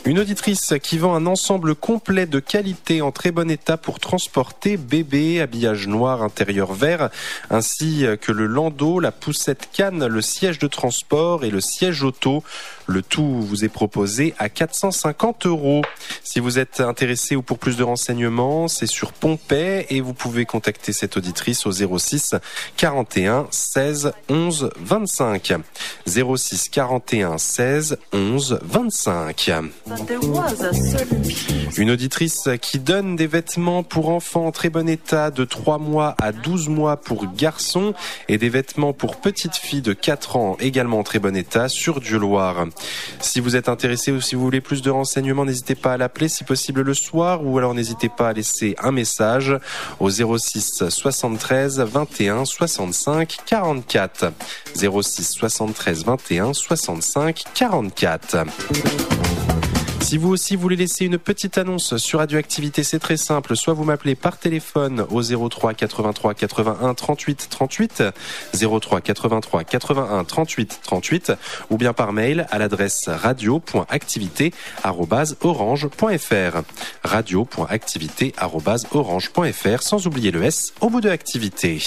Une auditrice qui vend un ensemble complet de qualité en très bon état pour transporter bébé, habillage noir, intérieur vert, ainsi que le landau, la poussette canne, le siège de transport et le siège auto. Le tout vous est proposé à 450 €. Si vous êtes intéressé ou pour plus de renseignements, c'est sur Pompey et vous pouvez contacter cette auditrice au 06 41 16 11 25. 06 41 16 11 25. Une auditrice qui donne des vêtements pour enfants en très bon état de 3 mois à 12 mois pour garçons et des vêtements pour petites filles de 4 ans également en très bon état sur Dieu-Loire. Si vous êtes intéressé ou si vous voulez plus de renseignements, n'hésitez pas à l'appeler si possible le soir ou alors n'hésitez pas à laisser un message au 06 73 21 65 44. 06 73 21 65 44. Si vous aussi voulez laisser une petite annonce sur Radioactivité, c'est très simple. Soit vous m'appelez par téléphone au 03 83 81 38 38, 03 83 81 38 38, ou bien par mail à l'adresse radio.activité@orange.fr. radio.activité@orange.fr, sans oublier le S au bout de activité.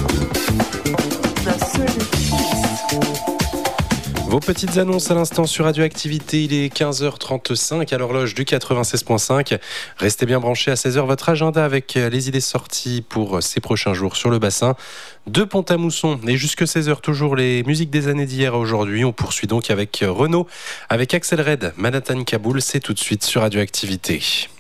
Vos petites annonces à l'instant sur Radioactivité, il est 15h35 à l'horloge du 96.5. Restez bien branchés à 16h, votre agenda avec les idées sorties pour ces prochains jours sur le bassin de Pont-à-Mousson. Et jusque 16h, toujours les musiques des années d'hier à aujourd'hui. On poursuit donc avec Renaud, avec Axel Red, Manhattan Kaboul. C'est tout de suite sur Radioactivité.